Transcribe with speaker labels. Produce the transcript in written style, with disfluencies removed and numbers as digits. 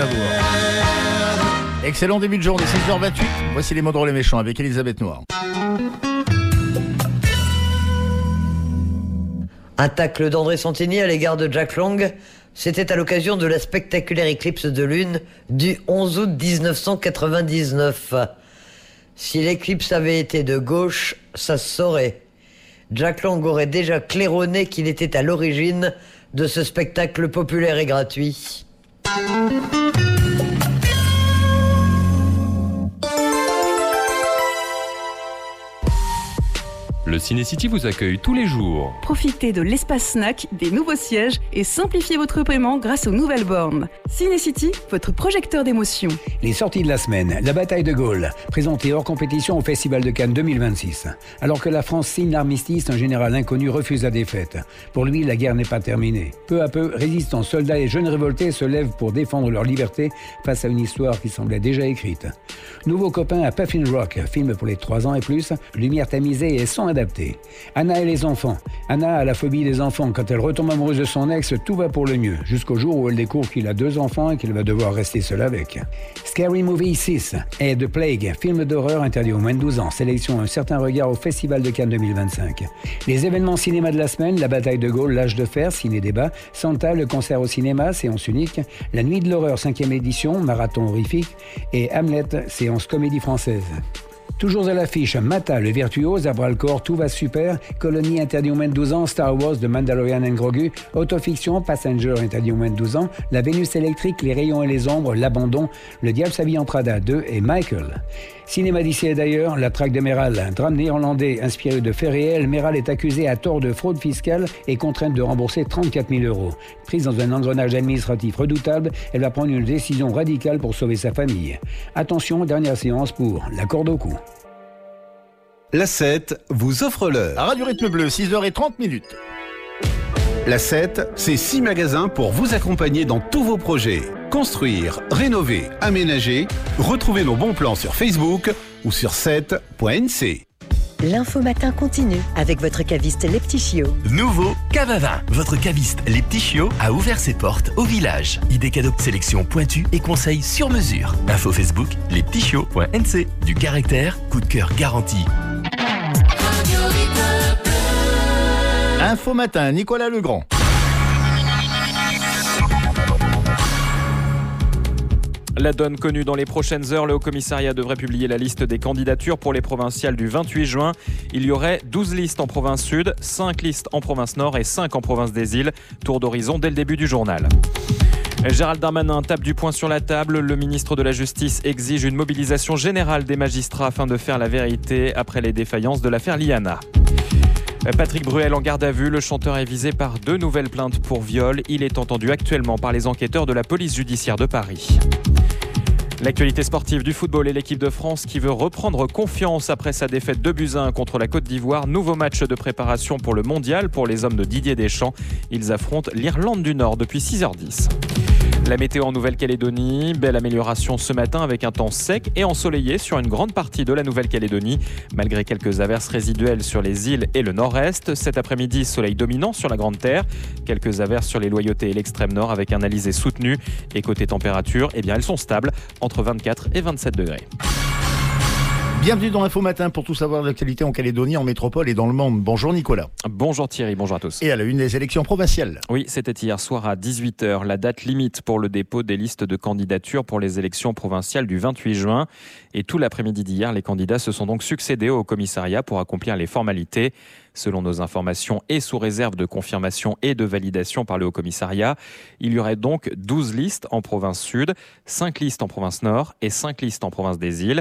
Speaker 1: Aznavour. Excellent début de journée, 6h28. Voici les mots drôles et méchants avec Elisabeth Noir.
Speaker 2: Un tacle d'André Santini à l'égard de Jack Long, c'était à l'occasion de la spectaculaire éclipse de lune du 11 août 1999. Si l'éclipse avait été de gauche, ça se saurait. Jack Long aurait déjà claironné qu'il était à l'origine de ce spectacle populaire et gratuit.
Speaker 3: Le Ciné-City vous accueille tous les jours.
Speaker 4: Profitez de l'espace snack, des nouveaux sièges et simplifiez votre paiement grâce aux nouvelles bornes. Ciné-City, votre projecteur d'émotions.
Speaker 5: Les sorties de la semaine, la bataille de Gaulle, présentée hors compétition au Festival de Cannes 2026. Alors que la France signe l'armistice, un général inconnu refuse la défaite. Pour lui, la guerre n'est pas terminée. Peu à peu, résistants, soldats et jeunes révoltés se lèvent pour défendre leur liberté face à une histoire qui semblait déjà écrite. Nouveau copain à Puffin Rock, film pour les 3 ans et plus, lumière tamisée et son adapté. Anna et les enfants. Anna a la phobie des enfants. Quand elle retombe amoureuse de son ex, tout va pour le mieux. Jusqu'au jour où elle découvre qu'il a 2 enfants et qu'il va devoir rester seul avec. Scary Movie 6 et The Plague, film d'horreur interdit aux moins de 12 ans. Sélection Un certain regard au Festival de Cannes 2025. Les événements cinéma de la semaine, la bataille de Gaulle, l'âge de fer, ciné-débat, Santa, le concert au cinéma, séance unique, la nuit de l'horreur, 5e édition, marathon horrifique, et Hamlet, séance comédie française. Toujours à l'affiche, Mata, le virtuose, à bras-le-corps, tout va super, Colonie interdit aux moins de 12 ans, Star Wars, The Mandalorian and Grogu, Autofiction, Passenger interdit aux moins de 12 ans, La Vénus électrique, Les rayons et les ombres, L'abandon, Le diable s'habille en Prada 2 et Michael. Cinéma d'ici et d'ailleurs, La traque de Meral, un drame néerlandais inspiré de faits réels, Meral est accusée à tort de fraude fiscale et contrainte de rembourser 34 000 €. Prise dans un engrenage administratif redoutable, elle va prendre une décision radicale pour sauver sa famille. Attention, dernière séance pour La corde au cou.
Speaker 6: La 7 vous offre l'heure.
Speaker 1: À Radio Rythme Bleu, 6h30.
Speaker 6: La 7, c'est 6 magasins pour vous accompagner dans tous vos projets. Construire, rénover, aménager. Retrouvez nos bons plans sur Facebook ou sur 7.nc.
Speaker 7: L'info matin continue avec votre caviste Les Petits Chiots.
Speaker 8: Nouveau cave à vin. Votre caviste Les Petits Chiots a ouvert ses portes au village. Idées cadeaux, sélection pointue et conseils sur mesure. Info Facebook, lespetitschiots.nc. Du caractère, coup de cœur garanti.
Speaker 1: Info matin, Nicolas Legrand.
Speaker 9: La donne connue dans les prochaines heures, le Haut-Commissariat devrait publier la liste des candidatures pour les provinciales du 28 juin. Il y aurait 12 listes en province sud, 5 listes en province nord et 5 en province des îles. Tour d'horizon dès le début du journal. Gérald Darmanin tape du poing sur la table. Le ministre de la Justice exige une mobilisation générale des magistrats afin de faire la vérité après les défaillances de l'affaire Liana. Patrick Bruel en garde à vue. Le chanteur est visé par 2 nouvelles plaintes pour viol. Il est entendu actuellement par les enquêteurs de la police judiciaire de Paris. L'actualité sportive du football et l'équipe de France qui veut reprendre confiance après sa défaite 2-1 contre la Côte d'Ivoire. Nouveau match de préparation pour le mondial pour les hommes de Didier Deschamps. Ils affrontent l'Irlande du Nord depuis 6h10. La météo en Nouvelle-Calédonie, belle amélioration ce matin avec un temps sec et ensoleillé sur une grande partie de la Nouvelle-Calédonie. Malgré quelques averses résiduelles sur les îles et le nord-est, cet après-midi, soleil dominant sur la Grande Terre. Quelques averses sur les Loyautés et l'extrême nord avec un alizé soutenu. Et côté température, elles sont stables entre 24 et 27 degrés.
Speaker 1: Bienvenue dans Info Matin pour tout savoir de l'actualité en Calédonie, en métropole et dans le monde. Bonjour Nicolas.
Speaker 9: Bonjour Thierry, bonjour à tous.
Speaker 1: Et à la une des élections provinciales.
Speaker 9: Oui, c'était hier soir à 18h, la date limite pour le dépôt des listes de candidatures pour les élections provinciales du 28 juin. Et tout l'après-midi d'hier, les candidats se sont donc succédés au commissariat pour accomplir les formalités. Selon nos informations et sous réserve de confirmation et de validation par le Haut-Commissariat, il y aurait donc 12 listes en province sud, 5 listes en province nord et 5 listes en province des îles.